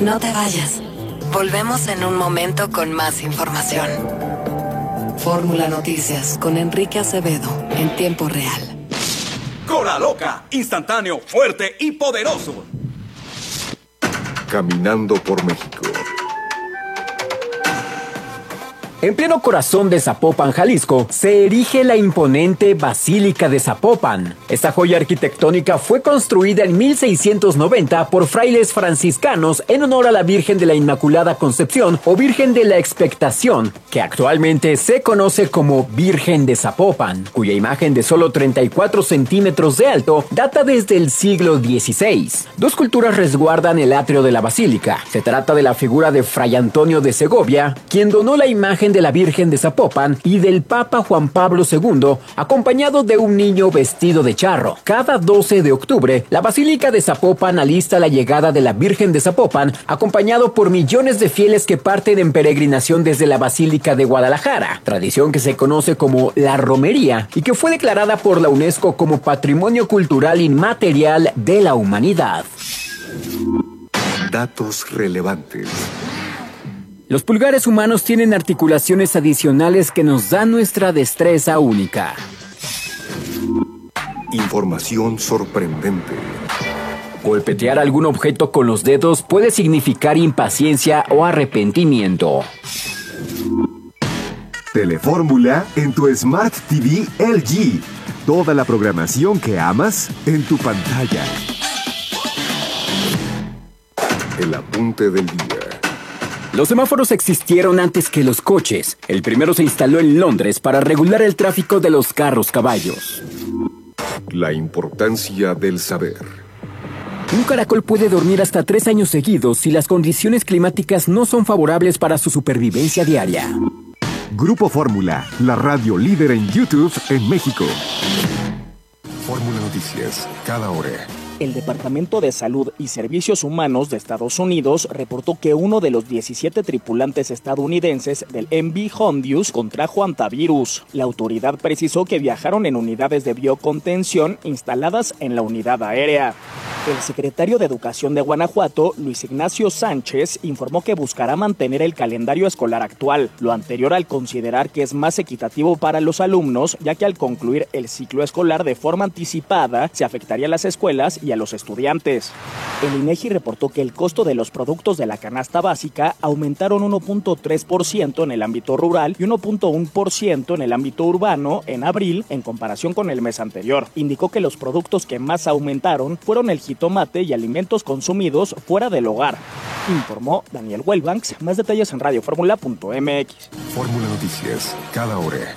No te vayas. Volvemos en un momento con más información. Fórmula Noticias con Enrique Acevedo en tiempo real. Cola Loca, instantáneo, fuerte y poderoso. Caminando por México. En pleno corazón de Zapopan, Jalisco, se erige la imponente Basílica de Zapopan. Esta joya arquitectónica fue construida en 1690 por frailes franciscanos en honor a la Virgen de la Inmaculada Concepción o Virgen de la Expectación, que actualmente se conoce como Virgen de Zapopan, cuya imagen de solo 34 centímetros de alto data desde el siglo XVI. Dos esculturas resguardan el atrio de la basílica. Se trata de la figura de Fray Antonio de Segovia, quien donó la imagen de la Virgen de Zapopan, y del Papa Juan Pablo II, acompañado de un niño vestido de charro. Cada 12 de octubre, la Basílica de Zapopan alista la llegada de la Virgen de Zapopan, acompañado por millones de fieles que parten en peregrinación desde la Basílica de Guadalajara, tradición que se conoce como la romería y que fue declarada por la UNESCO como Patrimonio Cultural Inmaterial de la Humanidad. Datos relevantes. Los pulgares humanos tienen articulaciones adicionales que nos dan nuestra destreza única. Información sorprendente. Golpetear algún objeto con los dedos puede significar impaciencia o arrepentimiento. Telefórmula en tu Smart TV LG. Toda la programación que amas en tu pantalla. El apunte del día. Los semáforos existieron antes que los coches. El primero se instaló en Londres para regular el tráfico de los carros-caballos. La importancia del saber. Un caracol puede dormir hasta 3 años seguidos si las condiciones climáticas no son favorables para su supervivencia diaria. Grupo Fórmula, la radio líder en YouTube en México. Fórmula Noticias, cada hora. El Departamento de Salud y Servicios Humanos de Estados Unidos reportó que uno de los 17 tripulantes estadounidenses del MV Hondius contrajo hantavirus. La autoridad precisó que viajaron en unidades de biocontención instaladas en la unidad aérea. El secretario de Educación de Guanajuato, Luis Ignacio Sánchez, informó que buscará mantener el calendario escolar actual, lo anterior al considerar que es más equitativo para los alumnos, ya que al concluir el ciclo escolar de forma anticipada, se afectaría a las escuelas y a los estudiantes. El INEGI reportó que el costo de los productos de la canasta básica aumentaron 1.3% en el ámbito rural y 1.1% en el ámbito urbano en abril en comparación con el mes anterior. Indicó que los productos que más aumentaron fueron el jitomate y alimentos consumidos fuera del hogar. Informó Daniel Wellbanks. Más detalles en radioformula.mx. Fórmula Noticias, cada hora.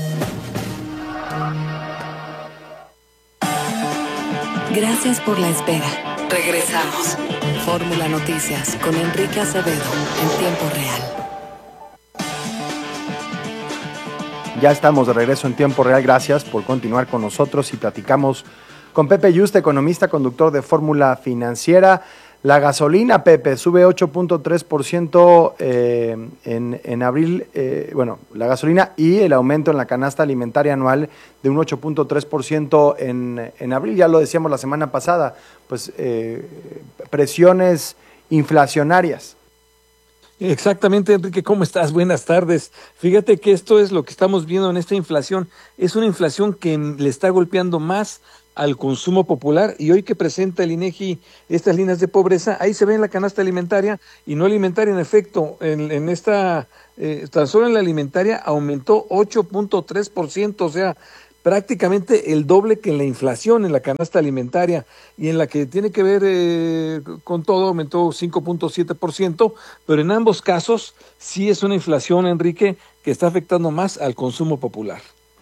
Gracias por la espera. Regresamos. Fórmula Noticias con Enrique Acevedo en tiempo real. Ya estamos de regreso en tiempo real. Gracias por continuar con nosotros y platicamos con Pepe Yuste, economista, conductor de Fórmula Financiera. La gasolina, Pepe, sube 8.3% en abril. La gasolina y el aumento en la canasta alimentaria anual de un 8.3% en abril. Ya lo decíamos la semana pasada, pues presiones inflacionarias. Exactamente, Enrique, ¿cómo estás? Buenas tardes. Fíjate que esto es lo que estamos viendo en esta inflación. Es una inflación que le está golpeando más al consumo popular, y hoy que presenta el INEGI estas líneas de pobreza, ahí se ve en la canasta alimentaria y no alimentaria. En efecto, en esta, tan solo en la alimentaria aumentó 8.3%, o sea, prácticamente el doble que en la inflación en la canasta alimentaria, y en la que tiene que ver con todo aumentó 5.7%, pero en ambos casos sí es una inflación, Enrique, que está afectando más al consumo popular.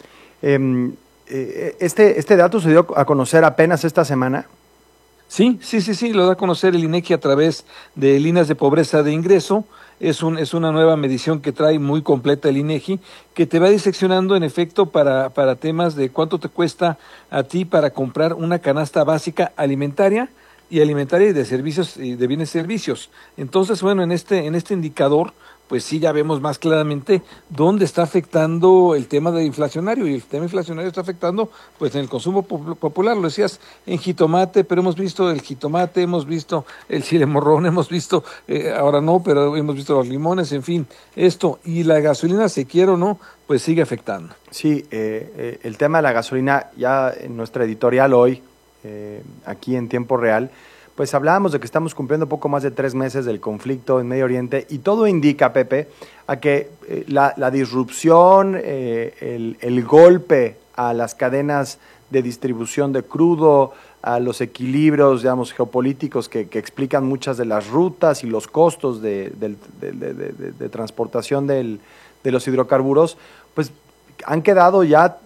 Este dato se dio a conocer apenas esta semana. Sí, lo da a conocer el INEGI a través de líneas de pobreza de ingreso. Es una nueva medición que trae muy completa el INEGI, que te va diseccionando en efecto para temas de cuánto te cuesta a ti para comprar una canasta básica alimentaria, y alimentaria y de servicios y de bienes y servicios. Entonces, bueno, en este indicador, pues sí ya vemos más claramente dónde está afectando el tema de inflacionario, y el tema inflacionario está afectando pues en el consumo popular, lo decías, en jitomate, pero hemos visto el jitomate, hemos visto el chile morrón, hemos visto, ahora no, pero hemos visto los limones, en fin, esto, y la gasolina, se quiere o no, pues sigue afectando. Sí, el tema de la gasolina, ya en nuestra editorial hoy, aquí en tiempo real, pues hablábamos de que estamos cumpliendo poco más de 3 meses del conflicto en Medio Oriente, y todo indica, Pepe, a que la disrupción, el golpe a las cadenas de distribución de crudo, a los equilibrios, digamos, geopolíticos que explican muchas de las rutas y los costos de transportación de los hidrocarburos, pues han quedado ya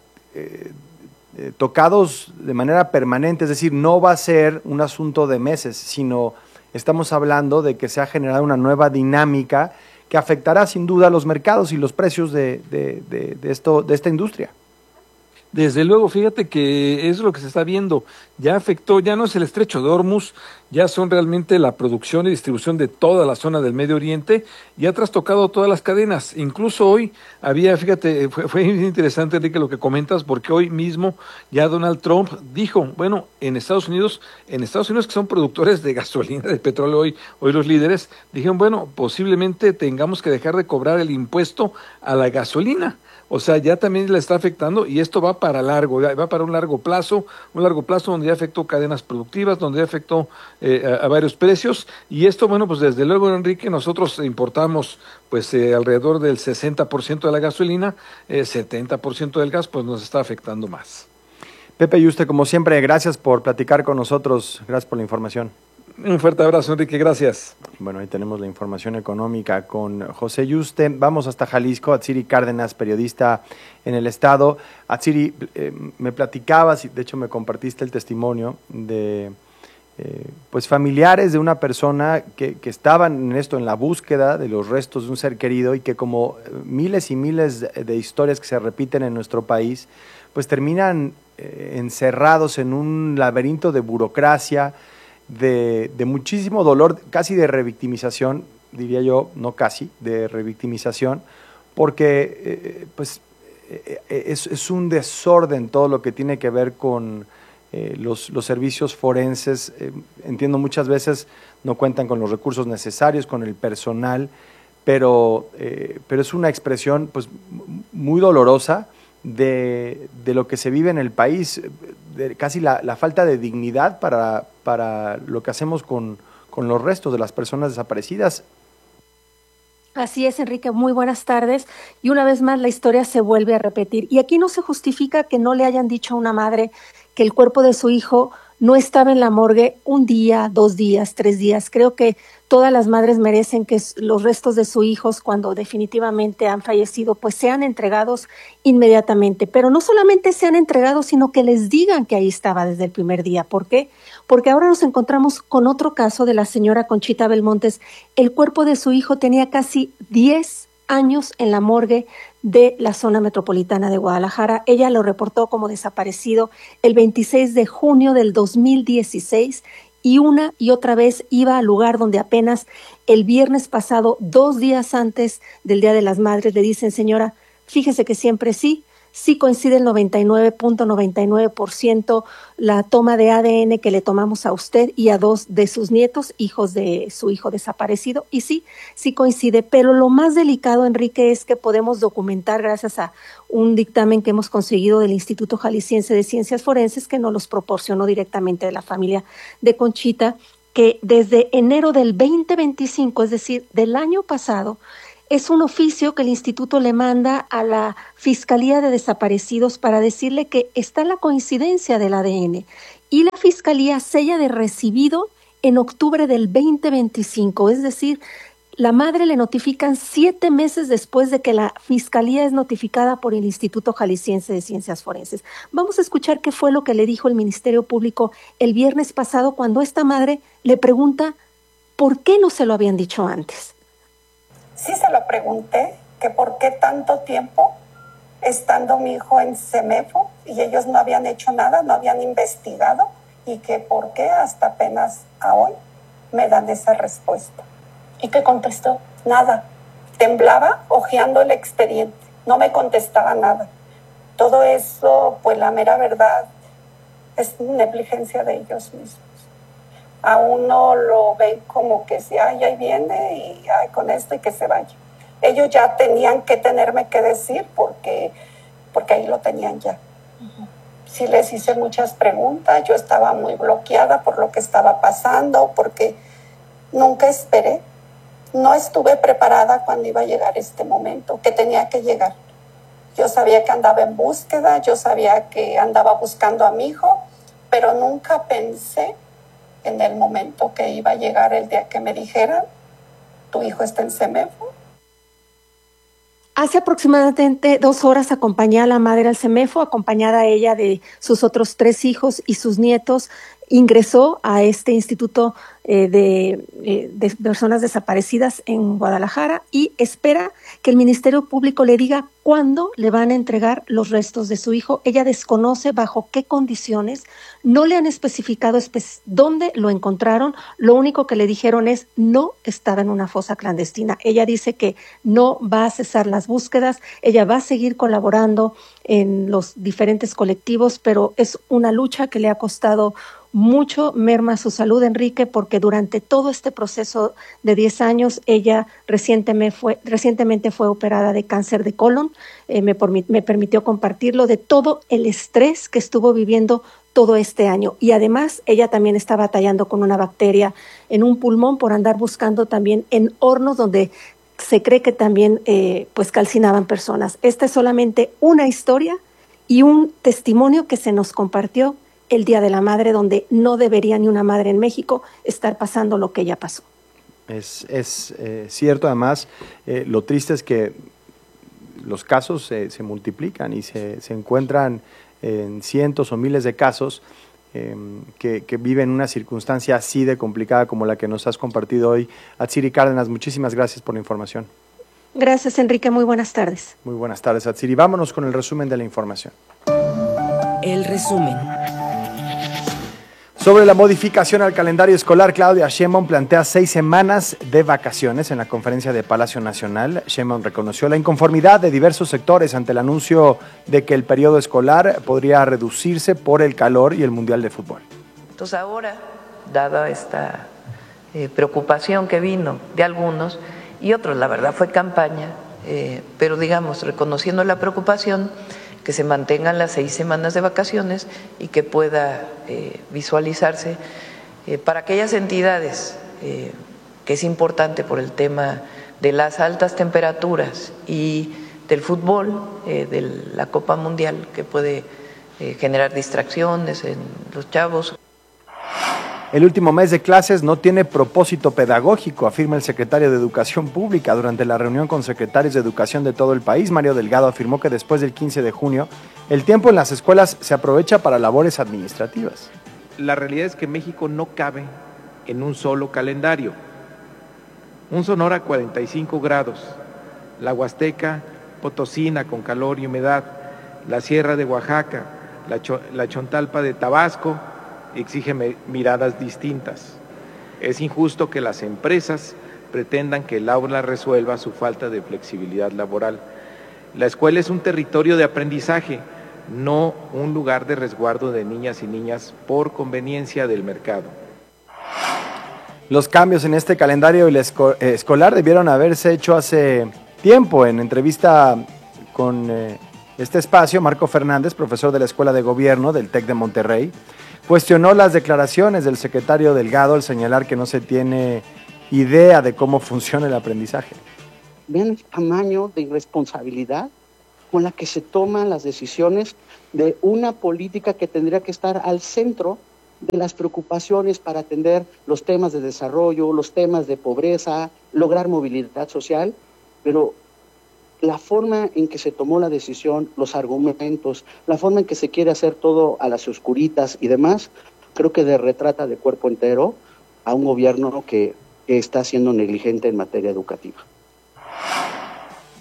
tocados de manera permanente, es decir, no va a ser un asunto de meses, sino estamos hablando de que se ha generado una nueva dinámica que afectará sin duda a los mercados y los precios de esta industria. Desde luego, fíjate que es lo que se está viendo, ya afectó, ya no es el estrecho de Hormuz, ya son realmente la producción y distribución de toda la zona del Medio Oriente, y ha trastocado todas las cadenas. Incluso hoy había, fíjate, fue interesante, Enrique, lo que comentas, porque hoy mismo ya Donald Trump dijo, bueno, en Estados Unidos que son productores de gasolina, de petróleo, hoy los líderes dijeron, bueno, posiblemente tengamos que dejar de cobrar el impuesto a la gasolina. O sea, ya también le está afectando, y esto va para largo, va para un largo plazo donde ya afectó cadenas productivas, donde ya afectó a varios precios, y esto, bueno, pues desde luego, Enrique, nosotros importamos pues alrededor del 60% de la gasolina, 70% del gas, pues nos está afectando más. Pepe Yuste, como siempre, gracias por platicar con nosotros, gracias por la información. Un fuerte abrazo, Enrique, gracias. Bueno, ahí tenemos la información económica con José Yuste. Vamos hasta Jalisco, Atsiri Cárdenas, periodista en el estado. Atsiri, me platicabas, y de hecho me compartiste el testimonio de pues familiares de una persona que estaban en la búsqueda de los restos de un ser querido, y que, como miles y miles de historias que se repiten en nuestro país, pues terminan encerrados en un laberinto de burocracia, de muchísimo dolor, casi de revictimización, diría yo, no casi, de revictimización, porque es un desorden todo lo que tiene que ver con los servicios forenses. Entiendo, muchas veces no cuentan con los recursos necesarios, con el personal, pero es una expresión pues muy dolorosa de lo que se vive en el país, de casi la falta de dignidad para lo que hacemos con los restos de las personas desaparecidas. Así es, Enrique, muy buenas tardes. Y una vez más la historia se vuelve a repetir. Y aquí no se justifica que no le hayan dicho a una madre que el cuerpo de su hijo no estaba en la morgue 1 día, 2 días, 3 días. Creo que todas las madres merecen que los restos de sus hijos, cuando definitivamente han fallecido, pues sean entregados inmediatamente. Pero no solamente sean entregados, sino que les digan que ahí estaba desde el primer día. ¿Por qué? Porque ahora nos encontramos con otro caso de la señora Conchita Belmontes. El cuerpo de su hijo tenía casi 10 años en la morgue de la zona metropolitana de Guadalajara. Ella lo reportó como desaparecido el 26 de junio del 2016, y una y otra vez iba al lugar donde apenas el viernes pasado, 2 días antes del Día de las Madres, le dicen: señora, fíjese que siempre sí coincide el 99.99% la toma de ADN que le tomamos a usted y a 2 de sus nietos, hijos de su hijo desaparecido, y sí coincide. Pero lo más delicado, Enrique, es que podemos documentar, gracias a un dictamen que hemos conseguido del Instituto Jalisciense de Ciencias Forenses, que nos los proporcionó directamente de la familia de Conchita, que desde enero del 2025, es decir, del año pasado, es un oficio que el instituto le manda a la Fiscalía de Desaparecidos para decirle que está la coincidencia del ADN, y la Fiscalía sella de recibido en octubre del 2025, es decir, la madre le notifican 7 meses después de que la Fiscalía es notificada por el Instituto Jalisciense de Ciencias Forenses. Vamos a escuchar qué fue lo que le dijo el Ministerio Público el viernes pasado, cuando esta madre le pregunta por qué no se lo habían dicho antes. Sí se lo pregunté, que por qué tanto tiempo estando mi hijo en CEMEFO y ellos no habían hecho nada, no habían investigado, y que por qué hasta apenas a hoy me dan esa respuesta. ¿Y qué contestó? Nada. Temblaba hojeando el expediente. No me contestaba nada. Todo eso, pues la mera verdad, es negligencia de ellos mismos. A uno lo ven como que si, ay, ahí viene y ay, con esto y que se vaya. Ellos ya tenían que tenerme que decir porque ahí lo tenían ya. Uh-huh. Sí les hice muchas preguntas, yo estaba muy bloqueada por lo que estaba pasando, porque nunca esperé. No estuve preparada cuando iba a llegar este momento, que tenía que llegar. Yo sabía que andaba en búsqueda, yo sabía que andaba buscando a mi hijo, pero nunca pensé en el momento que iba a llegar el día que me dijeran, tu hijo está en CEMEFO. Hace aproximadamente 2 horas acompañé a la madre al CEMEFO, acompañada a ella de sus otros 3 hijos y sus nietos. Ingresó a este instituto de personas desaparecidas en Guadalajara y espera que el Ministerio Público le diga cuándo le van a entregar los restos de su hijo. Ella desconoce bajo qué condiciones, no le han especificado dónde lo encontraron, lo único que le dijeron es no estaba en una fosa clandestina. Ella dice que no va a cesar las búsquedas, ella va a seguir colaborando en los diferentes colectivos, pero es una lucha que le ha costado mucho, merma su salud, Enrique, porque durante todo este proceso de 10 años, ella recientemente fue operada de cáncer de colon. Me permitió compartirlo de todo el estrés que estuvo viviendo todo este año. Y además, ella también está batallando con una bacteria en un pulmón por andar buscando también en hornos donde se cree que también pues calcinaban personas. Esta es solamente una historia y un testimonio que se nos compartió el Día de la Madre, donde no debería ni una madre en México estar pasando lo que ella pasó. Es cierto, además, lo triste es que los casos se multiplican y se encuentran en cientos o miles de casos que viven una circunstancia así de complicada como la que nos has compartido hoy. Atsiri Cárdenas, muchísimas gracias por la información. Gracias, Enrique. Muy buenas tardes. Muy buenas tardes, Atsiri. Vámonos con el resumen de la información. El resumen. Sobre la modificación al calendario escolar, Claudia Sheinbaum plantea 6 semanas de vacaciones en la conferencia de Palacio Nacional. Sheinbaum reconoció la inconformidad de diversos sectores ante el anuncio de que el periodo escolar podría reducirse por el calor y el Mundial de Fútbol. Entonces ahora, dada esta preocupación que vino de algunos y otros, la verdad fue campaña, pero digamos, reconociendo la preocupación, que se mantengan las 6 semanas de vacaciones y que pueda visualizarse para aquellas entidades que es importante por el tema de las altas temperaturas y del fútbol, de la Copa Mundial, que puede generar distracciones en los chavos. El último mes de clases no tiene propósito pedagógico, afirma el secretario de Educación Pública. Durante la reunión con secretarios de educación de todo el país, Mario Delgado afirmó que después del 15 de junio, el tiempo en las escuelas se aprovecha para labores administrativas. La realidad es que México no cabe en un solo calendario. Un Sonora 45 grados, la Huasteca Potosina con calor y humedad, la Sierra de Oaxaca, la Chontalpa de Tabasco, exige miradas distintas. Es injusto que las empresas pretendan que el aula resuelva su falta de flexibilidad laboral. La escuela es un territorio de aprendizaje, no un lugar de resguardo de niñas y niñas por conveniencia del mercado. Los cambios en este calendario escolar debieron haberse hecho hace tiempo. En entrevista con este espacio, Marco Fernández, profesor de la Escuela de Gobierno del TEC de Monterrey, cuestionó las declaraciones del secretario Delgado al señalar que no se tiene idea de cómo funciona el aprendizaje. Vean el tamaño de irresponsabilidad con la que se toman las decisiones de una política que tendría que estar al centro de las preocupaciones para atender los temas de desarrollo, los temas de pobreza, lograr movilidad social, pero la forma en que se tomó la decisión, los argumentos, la forma en que se quiere hacer todo a las oscuritas y demás, creo que retrata de cuerpo entero a un gobierno que está siendo negligente en materia educativa.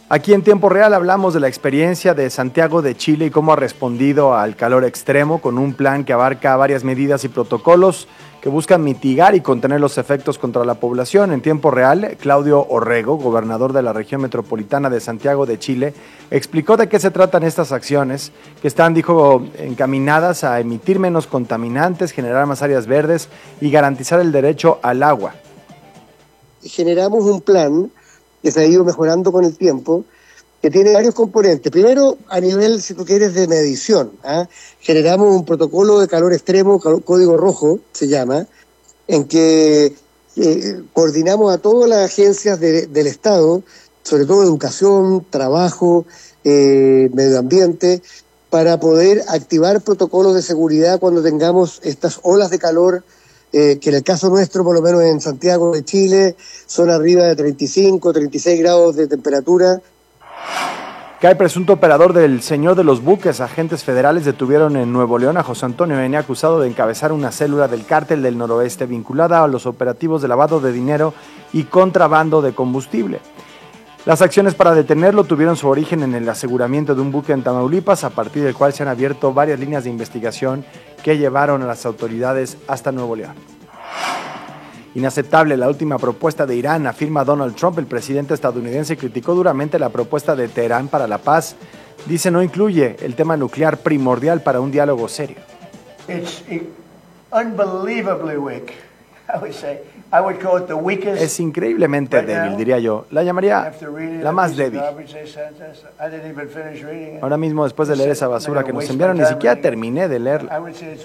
Aquí en tiempo real hablamos de la experiencia de Santiago de Chile y cómo ha respondido al calor extremo con un plan que abarca varias medidas y protocolos que buscan mitigar y contener los efectos contra la población. En tiempo real, Claudio Orrego, gobernador de la región metropolitana de Santiago de Chile, explicó de qué se tratan estas acciones, que están, dijo, encaminadas a emitir menos contaminantes, generar más áreas verdes y garantizar el derecho al agua. Generamos un plan que se ha ido mejorando con el tiempo, que tiene varios componentes. Primero, a nivel, si tú quieres, de medición. Generamos un protocolo de calor extremo, código rojo se llama, en que coordinamos a todas las agencias del Estado, sobre todo educación, trabajo, medio ambiente, para poder activar protocolos de seguridad cuando tengamos estas olas de calor, que en el caso nuestro, por lo menos en Santiago de Chile, son arriba de 35, 36 grados de temperatura. Cae presunto operador del Señor de los Buques. Agentes federales detuvieron en Nuevo León a José Antonio N., acusado de encabezar una célula del Cártel del Noroeste vinculada a los operativos de lavado de dinero y contrabando de combustible. Las acciones para detenerlo tuvieron su origen en el aseguramiento de un buque en Tamaulipas, a partir del cual se han abierto varias líneas de investigación que llevaron a las autoridades hasta Nuevo León. Inaceptable la última propuesta de Irán, afirma Donald Trump. El presidente estadounidense criticó duramente la propuesta de Teherán para la paz. Dice no incluye el tema nuclear, primordial para un diálogo serio. It's unbelievably weak. I would say. I would call it the weakest. Es increíblemente débil, diría yo. La llamaría la más débil. Ahora mismo, después de leer esa basura que nos enviaron, ni siquiera terminé de leerla.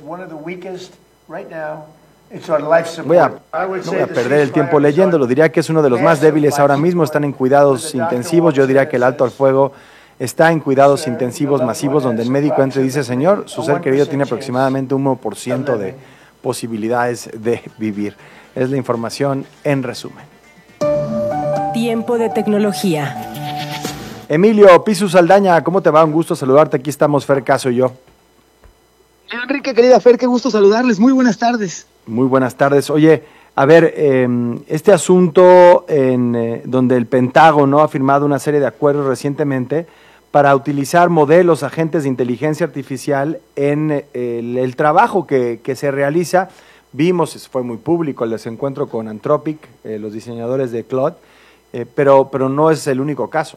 No voy a perder el tiempo leyéndolo. Diría que es uno de los más débiles ahora mismo. Están en cuidados intensivos. Yo diría que el alto al fuego está en cuidados intensivos masivos, donde el médico entra y dice, señor, su ser querido tiene aproximadamente un 1% de posibilidades de vivir. Es la información en resumen. Tiempo de tecnología. Emilio Pisu Saldaña, ¿cómo te va? Un gusto saludarte. Aquí estamos Fer Caso y yo. Enrique, querida Fer, qué gusto saludarles. Muy buenas tardes. Muy buenas tardes. Oye, a ver, este asunto donde el Pentágono ha firmado una serie de acuerdos recientemente para utilizar modelos, agentes de inteligencia artificial en el trabajo que se realiza. Vimos, fue muy público el desencuentro con Anthropic, los diseñadores de Claude, pero no es el único caso.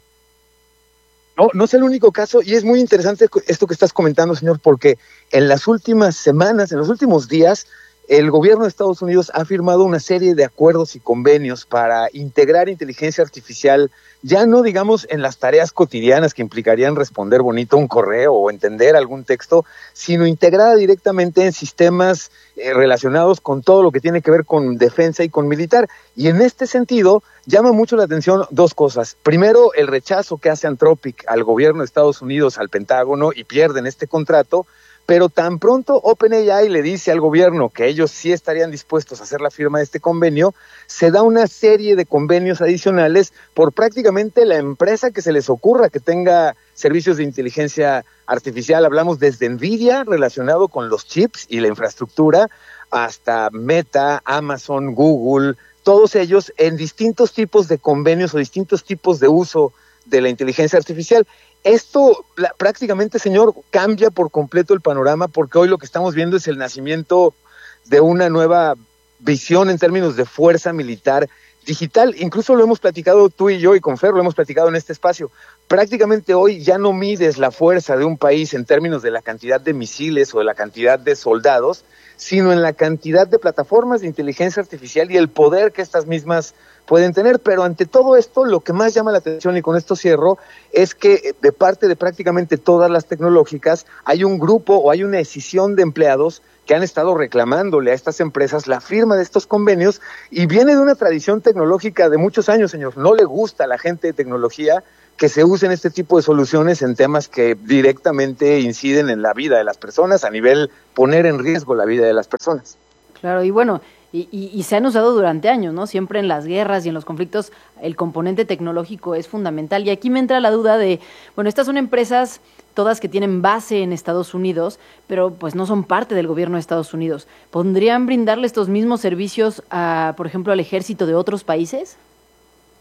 No es el único caso, y es muy interesante esto que estás comentando, señor, porque en las últimas semanas, en los últimos días, el gobierno de Estados Unidos ha firmado una serie de acuerdos y convenios para integrar inteligencia artificial, ya no digamos en las tareas cotidianas que implicarían responder bonito un correo o entender algún texto, sino integrada directamente en sistemas relacionados con todo lo que tiene que ver con defensa y con militar. Y en este sentido, llama mucho la atención dos cosas. Primero, el rechazo que hace Anthropic al gobierno de Estados Unidos, al Pentágono, y pierden este contrato. Pero tan pronto OpenAI le dice al gobierno que ellos sí estarían dispuestos a hacer la firma de este convenio, se da una serie de convenios adicionales por prácticamente la empresa que se les ocurra que tenga servicios de inteligencia artificial. Hablamos desde NVIDIA, relacionado con los chips y la infraestructura, hasta Meta, Amazon, Google, todos ellos en distintos tipos de convenios o distintos tipos de uso de la inteligencia artificial. Esto prácticamente, señor, cambia por completo el panorama, porque hoy lo que estamos viendo es el nacimiento de una nueva visión en términos de fuerza militar digital. Incluso lo hemos platicado tú y yo, y con Fer lo hemos platicado en este espacio. Prácticamente hoy ya no mides la fuerza de un país en términos de la cantidad de misiles o de la cantidad de soldados, sino en la cantidad de plataformas de inteligencia artificial y el poder que estas mismas pueden tener. Pero ante todo esto, lo que más llama la atención, y con esto cierro, es que de parte de prácticamente todas las tecnológicas hay un grupo o hay una escisión de empleados que han estado reclamándole a estas empresas la firma de estos convenios, y viene de una tradición tecnológica de muchos años, señor. No le gusta a la gente de tecnología que se usen este tipo de soluciones en temas que directamente inciden en la vida de las personas, a nivel poner en riesgo la vida de las personas. Claro, y bueno, y se han usado durante años, ¿no? Siempre en las guerras y en los conflictos el componente tecnológico es fundamental. Y aquí me entra la duda de, bueno, estas son empresas todas que tienen base en Estados Unidos, pero pues no son parte del gobierno de Estados Unidos. ¿Podrían brindarle estos mismos servicios, por ejemplo, al ejército de otros países?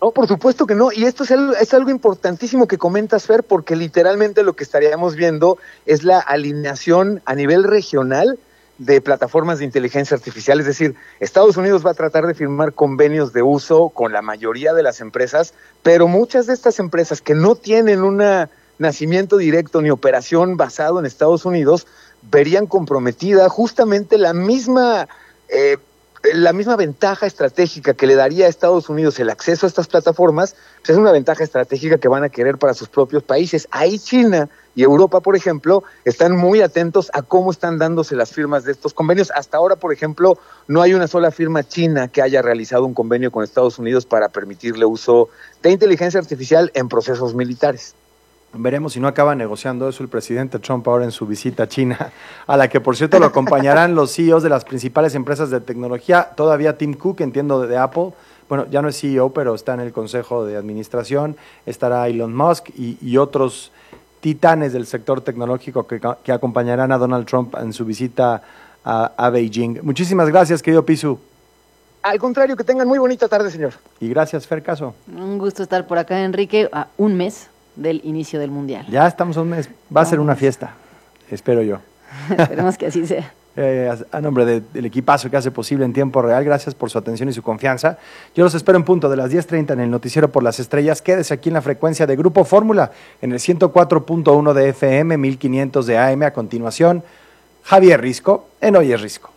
No, por supuesto que no, y esto es algo importantísimo que comentas, Fer, porque literalmente lo que estaríamos viendo es la alineación a nivel regional de plataformas de inteligencia artificial, es decir, Estados Unidos va a tratar de firmar convenios de uso con la mayoría de las empresas, pero muchas de estas empresas que no tienen un nacimiento directo ni operación basado en Estados Unidos, verían comprometida justamente la misma ventaja estratégica que le daría a Estados Unidos el acceso a estas plataformas, pues es una ventaja estratégica que van a querer para sus propios países. Ahí China y Europa, por ejemplo, están muy atentos a cómo están dándose las firmas de estos convenios. Hasta ahora, por ejemplo, no hay una sola firma china que haya realizado un convenio con Estados Unidos para permitirle uso de inteligencia artificial en procesos militares. Veremos si no acaba negociando eso el presidente Trump ahora en su visita a China, a la que por cierto lo acompañarán los CEOs de las principales empresas de tecnología, todavía Tim Cook, entiendo, de Apple. Bueno, ya no es CEO, pero está en el consejo de administración, estará Elon Musk y otros titanes del sector tecnológico que acompañarán a Donald Trump en su visita a Beijing. Muchísimas gracias, querido Pisu. Al contrario, que tengan muy bonita tarde, señor. Y gracias, Fer Caso. Un gusto estar por acá, Enrique, a un mes del inicio del Mundial. Ya estamos a un mes, va a ser una fiesta, espero yo. Esperemos que así sea. A nombre del equipazo que hace posible en tiempo real, gracias por su atención y su confianza. Yo los espero en punto de las 10:30 en el Noticiero por las Estrellas. Quédese aquí en la frecuencia de Grupo Fórmula, en el 104.1 de FM, 1500 de AM. A continuación, Javier Risco, en Hoy es Risco.